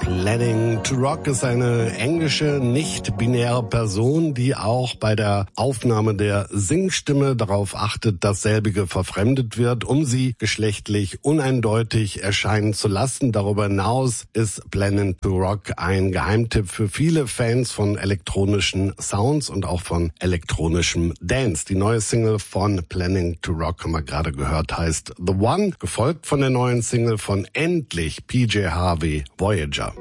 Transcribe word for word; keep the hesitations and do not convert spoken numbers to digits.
Planning to Rock ist eine englische, nicht-binäre Person, die auch bei der Aufnahme der Singstimme darauf achtet, dass selbige verfremdet wird, um sie geschlechtlich uneindeutig erscheinen zu lassen. Darüber hinaus ist Planning to Rock ein Geheimtipp für viele Fans von elektronischen Sounds und auch von elektronischem Dance. Die neue Single von Planning to Rock, haben wir gerade gehört, heißt The One, gefolgt von der neuen Single von endlich P J Harvey, Voyager.